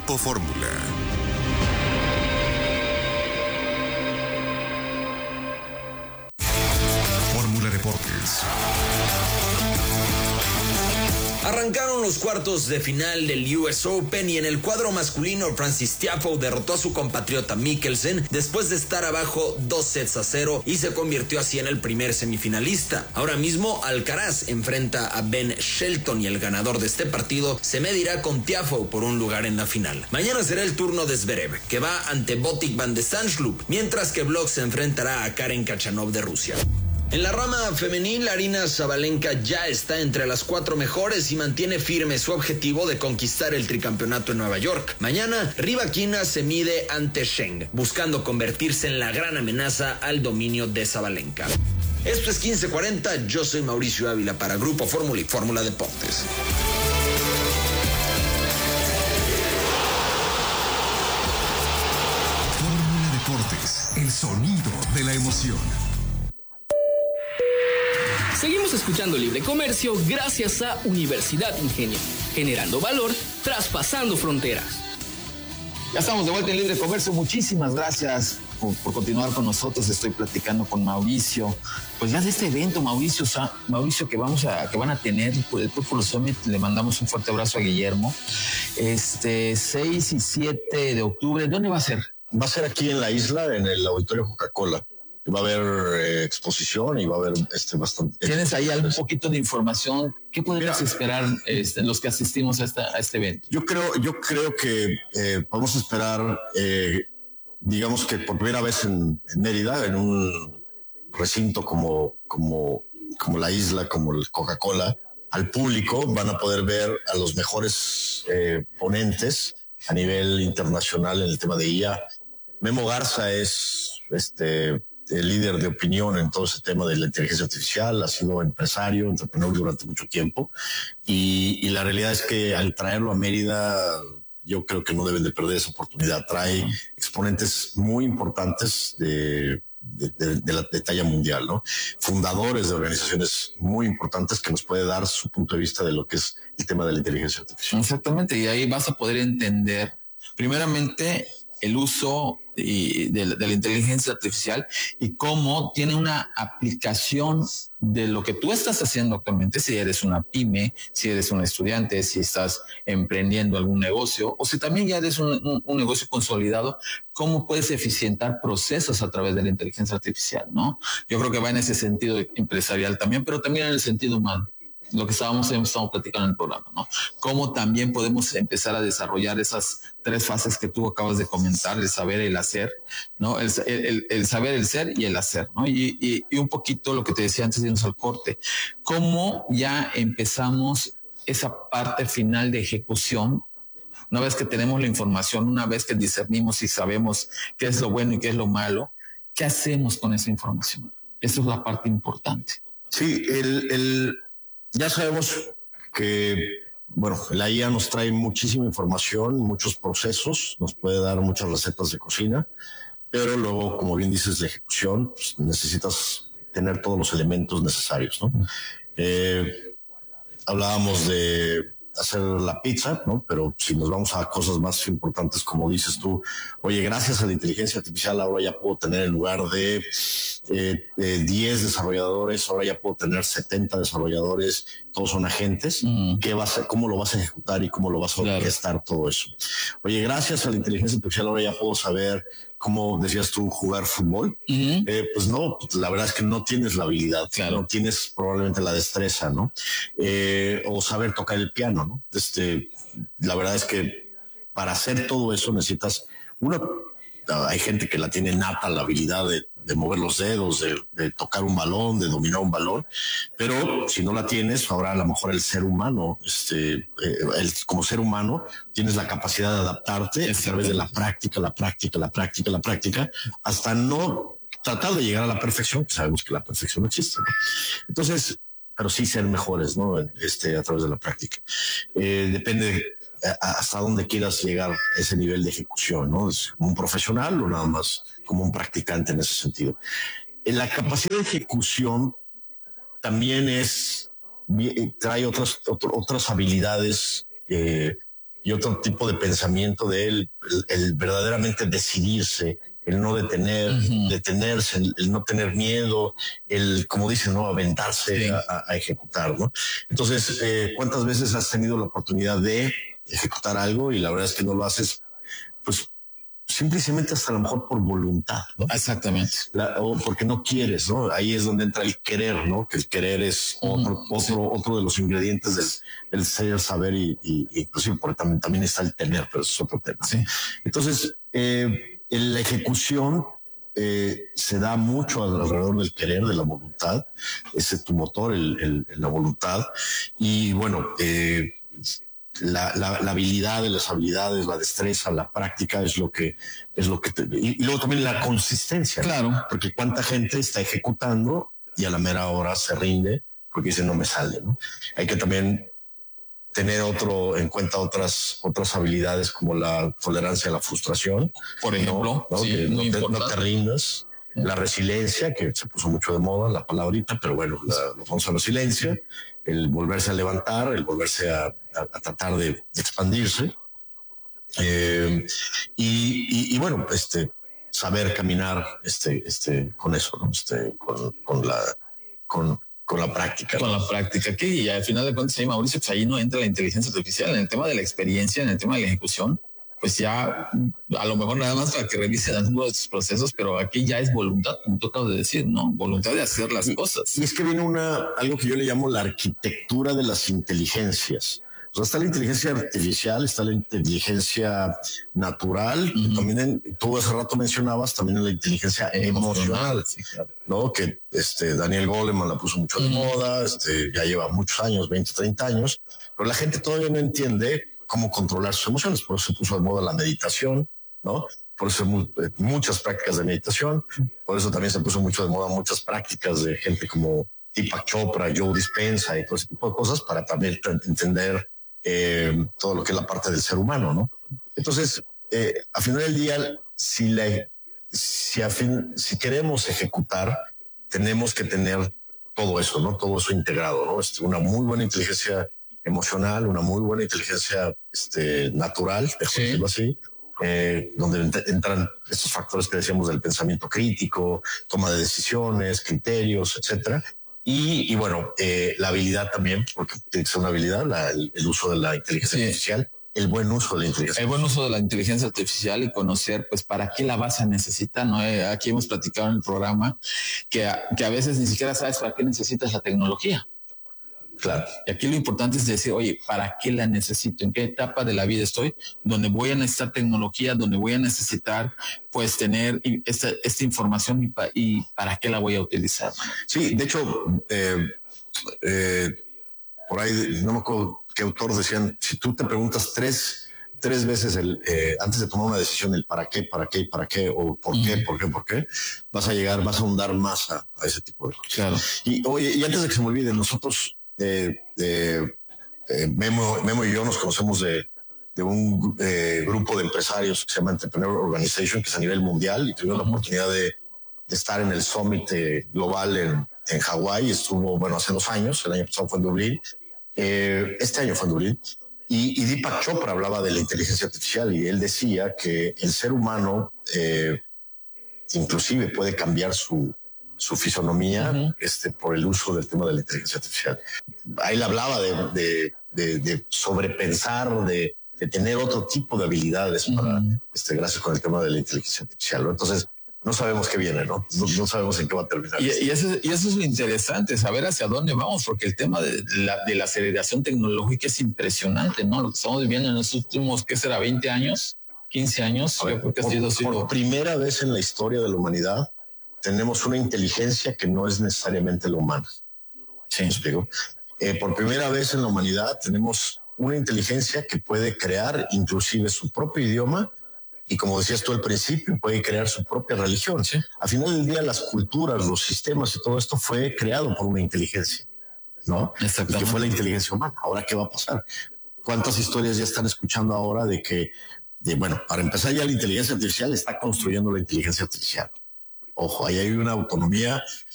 Grupo Fórmula. Fórmula Deportes. Arrancaron los cuartos de final del US Open y en el cuadro masculino Francis Tiafoe derrotó a su compatriota Mikkelsen después de estar abajo 2-0 y se convirtió así en el primer semifinalista. Ahora mismo Alcaraz enfrenta a Ben Shelton y el ganador de este partido se medirá con Tiafoe por un lugar en la final. Mañana será el turno de Zverev, que va ante Botic van de Sandsloop, mientras que Bloch se enfrentará a Karen Khachanov de Rusia. En la rama femenil, Aryna Sabalenka ya está entre las 4 mejores y mantiene firme su objetivo de conquistar el tricampeonato en Nueva York. Mañana, Rybakina se mide ante Zheng, buscando convertirse en la gran amenaza al dominio de Sabalenka. Esto es 1540, yo soy Mauricio Ávila para Grupo Fórmula y Fórmula Deportes. Fórmula Deportes, el sonido de la emoción. Seguimos escuchando Libre Comercio gracias a Universidad Ingenio, generando valor, traspasando fronteras. Ya estamos de vuelta en Libre Comercio. Muchísimas gracias por continuar con nosotros. Estoy platicando con Mauricio. Pues ya de este evento, Mauricio que van a tener el Purple Summit. Le mandamos un fuerte abrazo a Guillermo. 6 y 7 de octubre. ¿Dónde va a ser? Va a ser aquí en la isla, en el Auditorio Coca-Cola. Va a haber exposición y va a haber bastante. ¿Tienes ahí algún poquito de información? ¿Qué podrías esperar los que asistimos a este evento? Yo creo que podemos esperar, digamos que por primera vez en Mérida, en un recinto como la isla, como el Coca-Cola, al público van a poder ver a los mejores ponentes a nivel internacional en el tema de IA. Memo Garza es el líder de opinión en todo ese tema de la inteligencia artificial, ha sido empresario, entrepreneur durante mucho tiempo y la realidad es que al traerlo a Mérida yo creo que no deben de perder esa oportunidad. Trae exponentes muy importantes de talla mundial, ¿no? Fundadores de organizaciones muy importantes que nos puede dar su punto de vista de lo que es el tema de la inteligencia artificial. Exactamente, y ahí vas a poder entender primeramente el uso de la inteligencia artificial y cómo tiene una aplicación de lo que tú estás haciendo actualmente, si eres una pyme, si eres un estudiante, si estás emprendiendo algún negocio o si también ya eres un negocio consolidado, cómo puedes eficientar procesos a través de la inteligencia artificial, ¿no? Yo creo que va en ese sentido empresarial también, pero también en el sentido humano. Lo que estamos platicando en el programa, ¿no? Cómo también podemos empezar a desarrollar esas 3 fases que tú acabas de comentar, el saber, el hacer, ¿no? El saber, el ser y el hacer, ¿no? Y un poquito lo que te decía antes de irnos al corte, cómo ya empezamos esa parte final de ejecución. Una vez que tenemos la información, una vez que discernimos y sabemos qué es lo bueno y qué es lo malo, ¿qué hacemos con esa información? Esa es la parte importante. Sí, ya sabemos que, la IA nos trae muchísima información, muchos procesos, nos puede dar muchas recetas de cocina, pero luego, como bien dices, la ejecución, pues, necesitas tener todos los elementos necesarios, ¿no? Hablábamos de hacer la pizza, ¿no? Pero si nos vamos a cosas más importantes, como dices tú, oye, gracias a la inteligencia artificial ahora ya puedo tener en lugar de 10 desarrolladores, ahora ya puedo tener 70 desarrolladores, todos son agentes. ¿Qué vas a, cómo lo vas a ejecutar y cómo lo vas a orquestar todo eso? Oye, gracias a la inteligencia artificial ahora ya puedo saber cómo decías tú, jugar fútbol. Pues no, la verdad es que no tienes la habilidad, no tienes probablemente la destreza, ¿no? O saber tocar el piano, ¿no? La verdad es que para hacer todo eso necesitas hay gente que la tiene nata la habilidad de mover los dedos, de tocar un balón, de dominar un balón, pero si no la tienes, ahora a lo mejor el ser humano, como ser humano, tienes la capacidad de adaptarte a través de la práctica, hasta no tratar de llegar a la perfección, que sabemos que la perfección no existe, ¿no? Entonces, pero sí ser mejores, ¿no? A través de la práctica. Depende hasta dónde quieras llegar a ese nivel de ejecución, ¿no? ¿Es como un profesional o nada más como un practicante en ese sentido? La capacidad de ejecución también trae otras habilidades y otro tipo de pensamiento de él, el verdaderamente decidirse, el no detenerse, el no tener miedo, el, como dicen, no aventarse a ejecutar, ¿no? Entonces, ¿cuántas veces has tenido la oportunidad de ejecutar algo y la verdad es que no lo haces, pues, simplemente hasta a lo mejor por voluntad, ¿no? Exactamente. O porque no quieres, ¿no? Ahí es donde entra el querer, ¿no? Que el querer es otro de los ingredientes del ser, saber y inclusive porque también está el tener, pero eso es otro tema. Sí. Entonces, la ejecución se da mucho alrededor del querer, de la voluntad. Ese es tu motor, la voluntad. Y bueno, la habilidad de las habilidades, la destreza, la práctica es lo que y luego también la consistencia. Claro. ¿No? Porque cuánta gente está ejecutando y a la mera hora se rinde porque dice no me sale, ¿no? Hay que también tener en cuenta otras habilidades como la tolerancia a la frustración. Por ejemplo, ¿no? Sí, Que no te rindas. La resiliencia, que se puso mucho de moda la palabrita, pero bueno, la famosa resiliencia, el volverse a levantar, el volverse a tratar de expandirse. Y bueno, saber caminar con eso, ¿no? Con la práctica. Con la práctica, que y al final de cuentas, ahí, Mauricio, pues ahí no entra la inteligencia artificial. En el tema de la experiencia, en el tema de la ejecución, pues ya a lo mejor nada más para que revisen algunos de estos procesos, pero aquí ya es voluntad, como tú acabas de decir, ¿no? Voluntad de hacer las cosas. Y es que viene algo que yo le llamo la arquitectura de las inteligencias. O sea, está la inteligencia artificial, está la inteligencia natural, también tú hace rato mencionabas también la inteligencia emocional, sí, claro. ¿no? Que Daniel Goleman la puso mucho de moda, ya lleva muchos años, 20, 30 años, pero la gente todavía no entiende cómo controlar sus emociones, por eso se puso de moda la meditación, ¿no? Por eso muchas prácticas de meditación, por eso también se puso mucho de moda muchas prácticas de gente como Deepak Chopra, Joe Dispenza y todo ese tipo de cosas para también entender todo lo que es la parte del ser humano, ¿no? Entonces, al final del día, si queremos ejecutar, tenemos que tener todo eso, ¿no? Todo eso integrado, ¿no? Una muy buena inteligencia emocional, una muy buena inteligencia natural, decirlo así, donde entran estos factores que decíamos del pensamiento crítico, toma de decisiones, criterios, etcétera. Y bueno, la habilidad también, porque tiene que ser una habilidad, el uso de la inteligencia artificial, el buen uso de la inteligencia. El buen uso de la inteligencia artificial y conocer, pues, para qué la vas a necesitar, ¿no? Aquí hemos platicado en el programa que a veces ni siquiera sabes para qué necesitas la tecnología. Claro. Y aquí lo importante es decir, oye, ¿para qué la necesito? ¿En qué etapa de la vida estoy? Donde voy a necesitar tecnología, donde voy a necesitar, pues, tener esta información y para qué la voy a utilizar. Sí, de hecho, por ahí, no me acuerdo qué autor decían, si tú te preguntas tres veces antes de tomar una decisión, el para qué, o por qué, vas a ahondar más a ese tipo de cosas. Claro. Y oye, y antes de que se me olvide, nosotros, Memo y yo nos conocemos de un grupo de empresarios que se llama Entrepreneur Organization, que es a nivel mundial, y tuvimos la oportunidad de estar en el Summit global en Hawái. Estuvo, bueno, hace 2 años, el año pasado fue en Dublín, este año fue en Dublín, y Deepak Chopra hablaba de la inteligencia artificial y él decía que el ser humano inclusive puede cambiar su fisonomía por el uso del tema de la inteligencia artificial. Ahí le hablaba de sobrepensar, de tener otro tipo de habilidades para gracias con el tema de la inteligencia artificial, ¿no? Entonces no sabemos qué viene, ¿no? No sabemos en qué va a terminar. Y eso es lo interesante, saber hacia dónde vamos, porque el tema de la aceleración tecnológica es impresionante, ¿no? Lo que estamos viviendo en los últimos, ¿qué será? 20 años, 15 años. Ver, por primera vez en la historia de la humanidad, tenemos una inteligencia que no es necesariamente la humana. ¿Sí me explico? Por primera vez en la humanidad tenemos una inteligencia que puede crear inclusive su propio idioma y, como decías tú al principio, puede crear su propia religión. Sí. Al final del día, las culturas, los sistemas y todo esto fue creado por una inteligencia, ¿no? Y que fue la inteligencia humana. Ahora, ¿qué va a pasar? ¿Cuántas historias ya están escuchando ahora bueno, para empezar, ya la inteligencia artificial está construyendo la inteligencia artificial? Ojo, ahí hay una autonomía